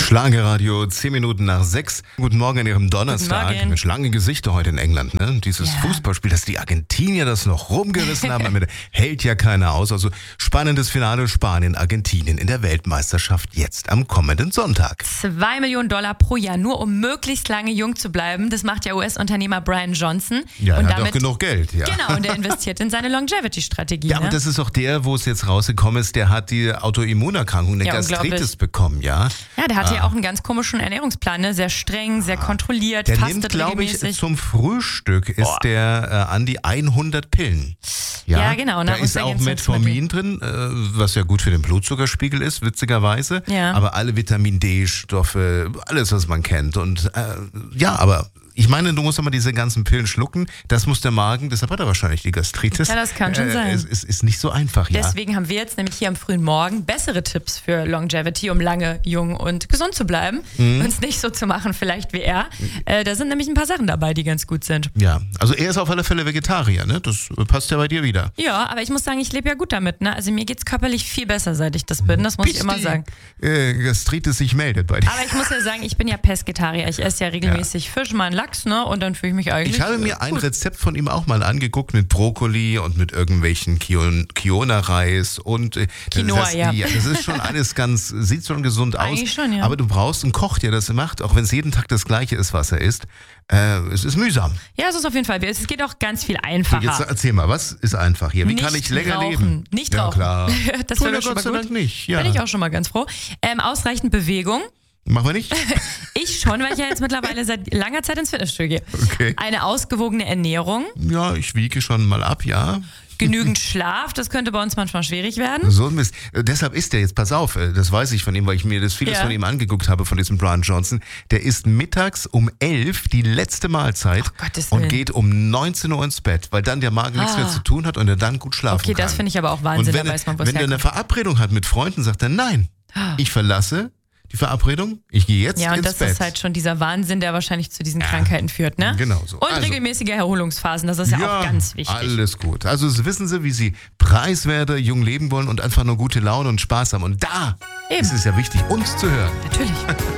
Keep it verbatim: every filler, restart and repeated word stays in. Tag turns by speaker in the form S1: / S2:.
S1: Schlagerradio, zehn Minuten nach sechs. Guten Morgen an Ihrem Donnerstag. Mensch, lange Gesichter heute in England, ne? Dieses
S2: ja.
S1: Fußballspiel, dass die Argentinier das noch rumgerissen haben, damit hält ja keiner aus. Also spannendes Finale Spanien, Argentinien in der Weltmeisterschaft jetzt am kommenden Sonntag.
S2: Zwei Millionen Dollar pro Jahr, nur um möglichst lange jung zu bleiben. Das macht der U S-Unternehmer Brian Johnson.
S1: Ja, er
S2: und
S1: hat
S2: damit,
S1: auch genug Geld. Ja.
S2: Genau, und der investiert in seine Longevity-Strategie.
S1: Ja,
S2: ne?
S1: und das ist auch der, wo es jetzt rausgekommen ist, der hat die Autoimmunerkrankung, eine
S2: Ja,
S1: Gastritis bekommen, ja.
S2: Ja, der hatte
S1: Ah.
S2: ja auch einen ganz komischen Ernährungsplan, ne? Sehr streng, sehr kontrolliert,
S1: Der
S2: fastet
S1: nimmt, glaube ich,
S2: regelmäßig.
S1: zum Frühstück ist
S2: Boah.
S1: der äh, an die hundert Pillen.
S2: Ja, genau,
S1: Da ist auch Metformin drin, äh, was ja gut für den Blutzuckerspiegel ist, witzigerweise.
S2: Ja.
S1: Aber alle Vitamin D-Stoffe, alles, was man kennt. Und äh, ja, aber ich meine, du musst aber diese ganzen Pillen schlucken. Das muss der Magen, deshalb hat er wahrscheinlich die Gastritis.
S2: Ja, das kann schon
S1: äh,
S2: sein.
S1: Es ist, ist nicht so einfach, ja.
S2: Deswegen haben wir jetzt nämlich hier am frühen Morgen bessere Tipps für Longevity, um lange jung und gesund zu bleiben. Mhm. Und es nicht so zu machen, vielleicht wie er. Äh, da sind nämlich ein paar Sachen dabei, die ganz gut sind.
S1: Ja, also er ist auf alle Fälle Vegetarier, ne? Das passt ja bei dir wieder.
S2: Ja, aber ich muss sagen, ich lebe ja gut damit. Ne? Also mir geht's körperlich viel besser, seit ich das bin. Das muss
S1: Bis
S2: ich immer
S1: die,
S2: sagen.
S1: Äh, Gastritis sich meldet bei dir.
S2: Aber ich muss ja sagen, ich bin ja Pesketarier. Ich esse ja regelmäßig ja. Fisch, mal einen Lachs, ne? Und dann fühle ich mich eigentlich
S1: Ich habe mir
S2: gut.
S1: ein Rezept von ihm auch mal angeguckt mit Brokkoli und mit irgendwelchen Kiona-Reis und äh,
S2: Quinoa,
S1: das,
S2: ja.
S1: ja. Das ist schon alles ganz, sieht schon gesund aus.
S2: Eigentlich schon, ja.
S1: Aber du brauchst einen Koch, der das macht, auch wenn es jeden Tag das Gleiche ist, was er isst. Äh, es ist mühsam.
S2: Ja, es ist auf jeden Fall. Es geht auch ganz viel
S1: So,
S2: einfacher.
S1: jetzt erzähl mal, was ist einfach hier? Wie
S2: Nicht
S1: kann ich länger
S2: rauchen.
S1: leben?
S2: Nicht
S1: ja,
S2: rauchen.
S1: Klar.
S2: Das
S1: Tun
S2: wäre
S1: wir
S2: schon
S1: Gott
S2: mal
S1: sei
S2: gut.
S1: Dank nicht. Ja.
S2: Bin ich auch schon mal ganz froh. Ähm, ausreichend Bewegung.
S1: Machen wir nicht?
S2: Ich schon, weil ich ja jetzt mittlerweile seit langer Zeit ins Fitnessstudio gehe.
S1: Okay.
S2: Eine ausgewogene Ernährung,
S1: Ja, ich wiege schon mal ab, ja.
S2: genügend Schlaf, das könnte bei uns manchmal schwierig werden.
S1: So ein Mist. Äh, Deshalb ist der jetzt, pass auf, äh, das weiß ich von ihm, weil ich mir das vieles
S2: Ja.
S1: von ihm angeguckt habe, von diesem Brian Johnson. Der isst mittags um elf die letzte Mahlzeit
S2: Ach, Gottes
S1: und
S2: Willen.
S1: geht um neunzehn Uhr ins Bett, weil dann der Magen nichts
S2: Ah.
S1: mehr zu tun hat und er dann gut schlafen
S2: Okay,
S1: kann.
S2: das finde ich aber auch Wahnsinn,
S1: Und wenn,
S2: da
S1: er-
S2: weiß man, wo es
S1: wenn er eine
S2: herkommt.
S1: Verabredung hat mit Freunden, sagt er, nein, ich verlasse die Verabredung, ich gehe jetzt
S2: Ja, und
S1: ins
S2: das
S1: Bett.
S2: ist halt schon dieser Wahnsinn, der wahrscheinlich zu diesen Krankheiten führt, ne?
S1: Genau so.
S2: Und
S1: Also.
S2: regelmäßige Erholungsphasen, das ist ja, auch ganz wichtig.
S1: Alles gut. Also wissen Sie, wie Sie preiswerter jung leben wollen und einfach nur gute Laune und Spaß haben. Und da
S2: Eben.
S1: ist es ja wichtig, uns zu hören.
S2: Natürlich.